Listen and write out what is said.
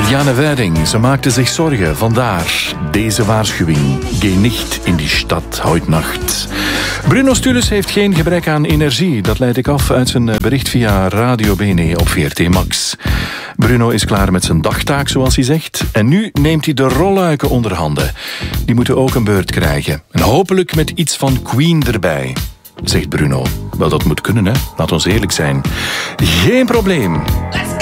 Liane Weiding, ze maakte zich zorgen. Vandaar deze waarschuwing. Geh nicht in die Stadt heute Nacht. Bruno Stulis heeft geen gebrek aan energie. Dat leid ik af uit zijn bericht via Radio Bene op VRT Max. Bruno is klaar met zijn dagtaak, zoals hij zegt. En nu neemt hij de rolluiken onder handen. Die moeten ook een beurt krijgen. En hopelijk met iets van Queen erbij. Zegt Bruno. Wel, dat moet kunnen, hè? Laat ons eerlijk zijn. Geen probleem.